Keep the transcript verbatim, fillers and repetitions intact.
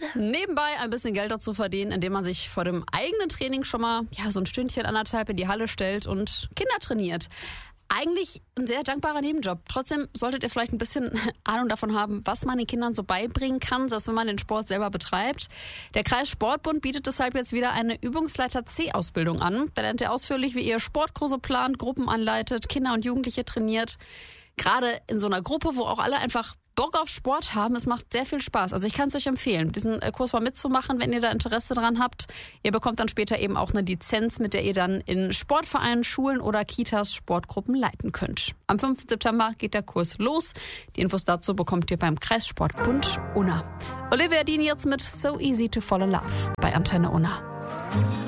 nebenbei ein bisschen Geld dazu verdienen, indem man sich vor dem eigenen Training schon mal ja, so ein Stündchen, anderthalb in die Halle stellt und Kinder trainiert. Eigentlich ein sehr dankbarer Nebenjob. Trotzdem solltet ihr vielleicht ein bisschen Ahnung davon haben, was man den Kindern so beibringen kann, selbst wenn man den Sport selber betreibt. Der Kreissportbund bietet deshalb jetzt wieder eine Übungsleiter-C-Ausbildung an. Da lernt ihr ausführlich, wie ihr Sportkurse plant, Gruppen anleitet, Kinder und Jugendliche trainiert. Gerade in so einer Gruppe, wo auch alle einfach Bock auf Sport haben, es macht sehr viel Spaß. Also ich kann es euch empfehlen, diesen Kurs mal mitzumachen, wenn ihr da Interesse dran habt. Ihr bekommt dann später eben auch eine Lizenz, mit der ihr dann in Sportvereinen, Schulen oder Kitas Sportgruppen leiten könnt. Am fünften September geht der Kurs los. Die Infos dazu bekommt ihr beim Kreissportbund Unna. Olivia Dean jetzt mit So Easy to Fall in Love bei Antenne Unna.